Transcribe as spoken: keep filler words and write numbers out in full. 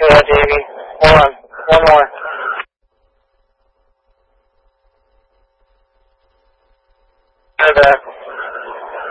to that, Davey. Hold on. One more. That.